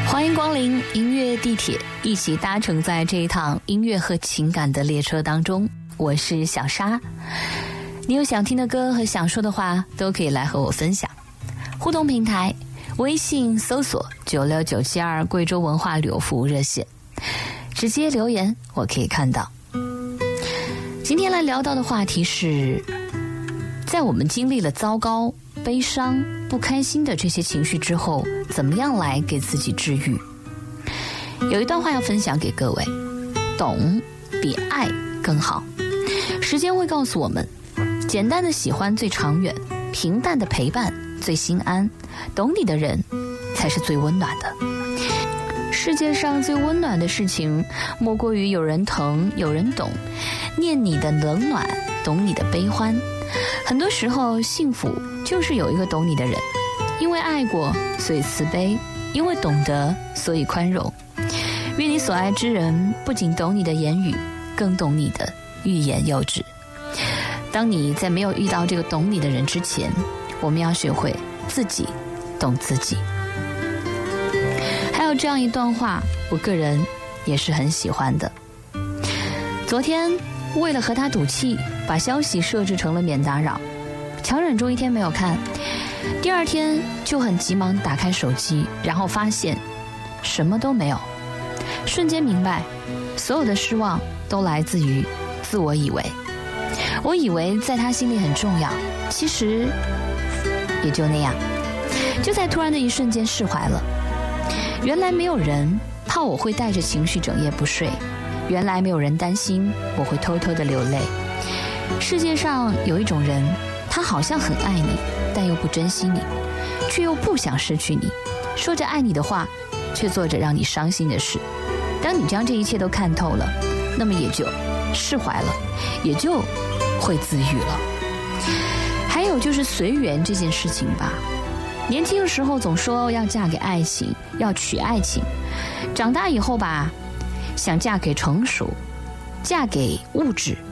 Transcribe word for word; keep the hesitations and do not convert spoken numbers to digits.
欢迎光临音乐地铁，一起搭乘在这一趟音乐和情感的列车当中。我是小沙，你有想听的歌和想说的话，都可以来和我分享。互动平台微信搜索九六九七二贵州文化旅游服务热线，直接留言我可以看到。今天来聊到的话题是，在我们经历了糟糕、悲伤、不开心的这些情绪之后，怎么样来给自己治愈？有一段话要分享给各位：懂比爱更好。时间会告诉我们，简单的喜欢最长远，平淡的陪伴最心安，懂你的人才是最温暖的。世界上最温暖的事情，莫过于有人疼，有人懂，念你的冷暖，懂你的悲欢。很多时候，幸福就是有一个懂你的人，因为爱过，所以慈悲；因为懂得，所以宽容。愿你所爱之人不仅懂你的言语，更懂你的欲言又止。当你在没有遇到这个懂你的人之前，我们要学会自己懂自己。还有这样一段话，我个人也是很喜欢的。昨天为了和他赌气，把消息设置成了免打扰，强忍住一天没有看，第二天就很急忙打开手机，然后发现什么都没有，瞬间明白，所有的失望都来自于自我以为。我以为在他心里很重要，其实也就那样，就在突然的一瞬间释怀了。原来没有人怕我会带着情绪整夜不睡，原来没有人担心我会偷偷的流泪。世界上有一种人，他好像很爱你，但又不珍惜你，却又不想失去你，说着爱你的话，却做着让你伤心的事。当你将这一切都看透了，那么也就释怀了，也就会自愈了。还有就是随缘这件事情吧，年轻的时候总说要嫁给爱情，要娶爱情，长大以后吧，想嫁给成熟，嫁给物质，